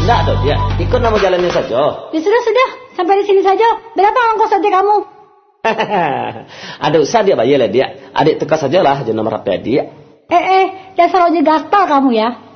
Enggak dong dia, ikut nama jalannya saja. Ya sudah, sampai di sini saja. Berapa ongkos saja kamu? Ada usah dia bayar lah dia. Adik tukar sajalah je nomor HP dia. Dasar ojek gatal kamu ya.